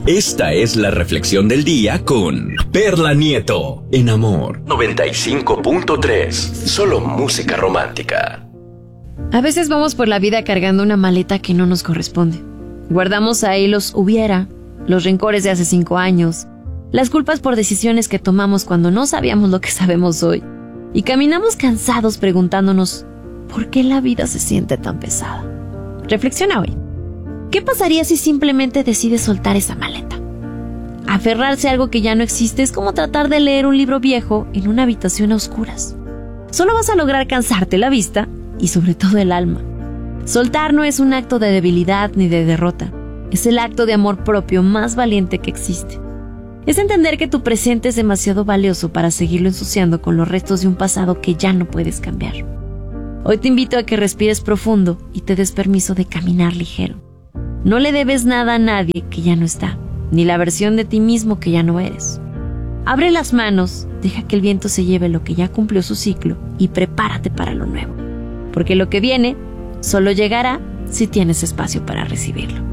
Esta es la reflexión del día con Perla Nieto en Amor 95.3. Solo música romántica. A veces vamos por la vida cargando una maleta que no nos corresponde. Guardamos ahí los hubiera, los rencores de hace 5 años, las culpas por decisiones que tomamos cuando no sabíamos lo que sabemos hoy. Y caminamos cansados preguntándonos, ¿por qué la vida se siente tan pesada? Reflexiona hoy. ¿Qué pasaría si simplemente decides soltar esa maleta? Aferrarse a algo que ya no existe es como tratar de leer un libro viejo en una habitación a oscuras. Solo vas a lograr cansarte la vista y sobre todo el alma. Soltar no es un acto de debilidad ni de derrota. Es el acto de amor propio más valiente que existe. Es entender que tu presente es demasiado valioso para seguirlo ensuciando con los restos de un pasado que ya no puedes cambiar. Hoy te invito a que respires profundo y te des permiso de caminar ligero. No le debes nada a nadie que ya no está, ni la versión de ti mismo que ya no eres. Abre las manos, deja que el viento se lleve lo que ya cumplió su ciclo y prepárate para lo nuevo. Porque lo que viene solo llegará si tienes espacio para recibirlo.